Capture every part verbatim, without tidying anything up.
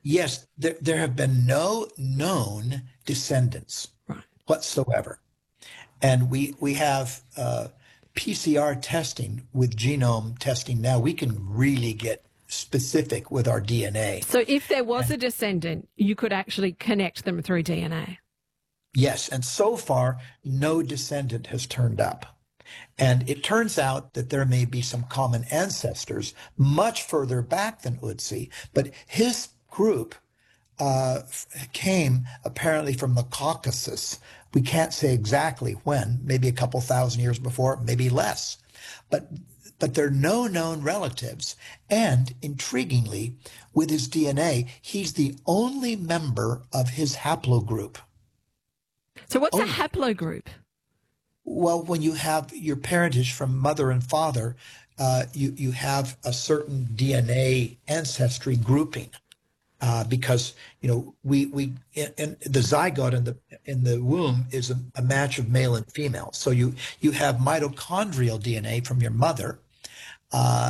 Yes, there, there have been no known descendants Right. whatsoever. And we, we have uh, P C R testing with genome testing now. We can really get specific with our D N A. So if there was a descendant, you could actually connect them through D N A. Yes, and so far, no descendant has turned up. And it turns out that there may be some common ancestors much further back than Ötzi, but his group uh, came apparently from the Caucasus. We can't say exactly when, maybe a couple thousand years before, maybe less. But but there are no known relatives. And intriguingly, with his D N A, he's the only member of his haplogroup. So what's Only. a haplogroup? Well, when you have your parentage from mother and father, uh, you, you have a certain D N A ancestry grouping. Uh, because, you know, we, we in, in the zygote in the in the womb is a, a match of male and female. So you, you have mitochondrial D N A from your mother, uh,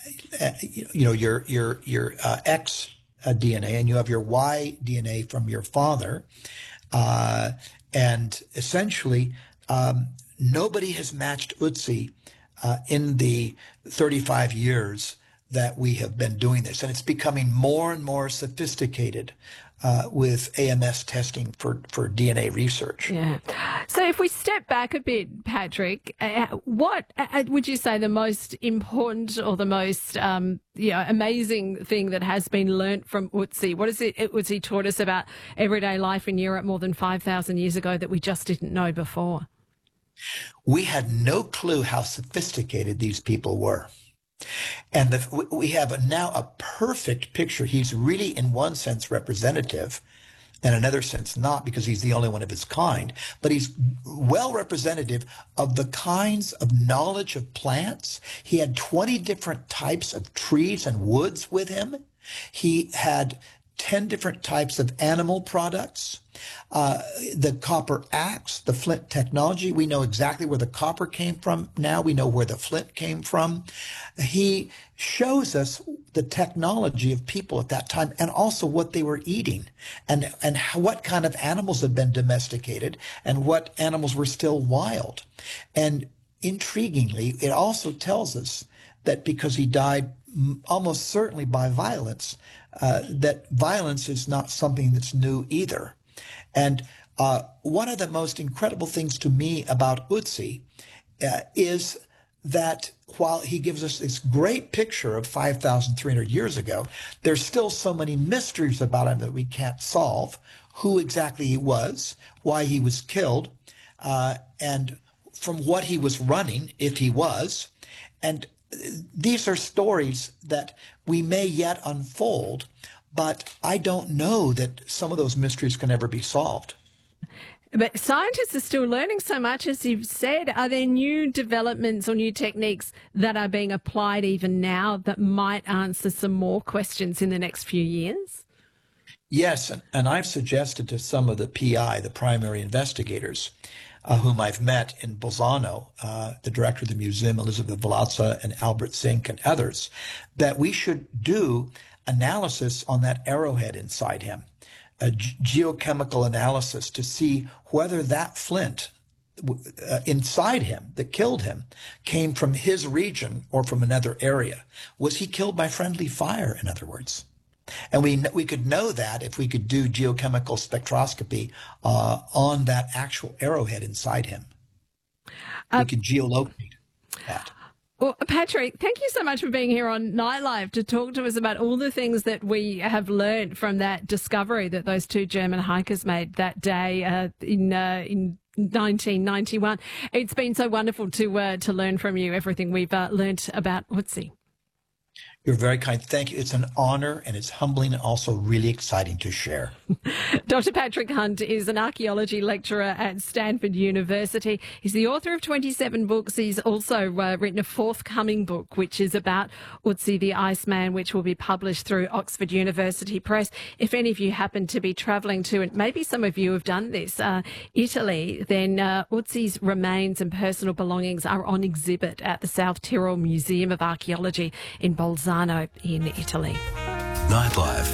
you know, your your your uh, X D N A, and you have your Y D N A from your father. Uh, and essentially, um, nobody has matched Ötzi uh, in the thirty-five years that we have been doing this. And it's becoming more and more sophisticated uh, with A M S testing for, for D N A research. Yeah. So if we step back a bit, Patrick, uh, what uh, would you say the most important or the most um, you know, amazing thing that has been learnt from Ötzi? What is it Ötzi taught us about everyday life in Europe more than five thousand years ago that we just didn't know before? We had no clue how sophisticated these people were. And the, we have now a perfect picture. He's really, in one sense, representative, in another sense not, because he's the only one of his kind. But he's well representative of the kinds of knowledge of plants. He had twenty different types of trees and woods with him. He had ten different types of animal products. Uh, the copper axe, the flint technology, we know exactly where the copper came from. Now we know where the flint came from. He shows us the technology of people at that time and also what they were eating and, and how, what kind of animals had been domesticated and what animals were still wild. And intriguingly, it also tells us that because he died almost certainly by violence, uh, that violence is not something that's new either. And uh, one of the most incredible things to me about Ötzi uh, is that while he gives us this great picture of five thousand three hundred years ago, there's still so many mysteries about him that we can't solve. Who exactly he was, why he was killed, uh, and from what he was running, if he was. And these are stories that we may yet unfold, but I don't know that some of those mysteries can ever be solved. But scientists are still learning so much, as you've said. Are there new developments or new techniques that are being applied even now that might answer some more questions in the next few years? Yes, and, and I've suggested to some of the P I, the primary investigators, uh, whom I've met in Bolzano, uh, the director of the museum, Elizabeth Vlaza, and Albert Zink, and others, that we should do analysis on that arrowhead inside him, a ge- geochemical analysis to see whether that flint uh, inside him that killed him came from his region or from another area. Was he killed by friendly fire, in other words? And we we could know that if we could do geochemical spectroscopy uh, on that actual arrowhead inside him. Uh, we could geolocate that. Well, Patrick, thank you so much for being here on Nightlife to talk to us about all the things that we have learned from that discovery that those two German hikers made that day uh, in uh, in nineteen ninety-one. It's been so wonderful to uh, to learn from you everything we've uh, learnt about Ötzi. You're very kind. Thank you. It's an honor, and it's humbling and also really exciting to share. Doctor Patrick Hunt is an archaeology lecturer at Stanford University. He's the author of twenty-seven books. He's also uh, written a forthcoming book, which is about Ötzi the Iceman, which will be published through Oxford University Press. If any of you happen to be travelling to, and maybe some of you have done this, uh, Italy, then uh, Ötzi's remains and personal belongings are on exhibit at the South Tyrol Museum of Archaeology in Bolzano in Italy. Nightlife.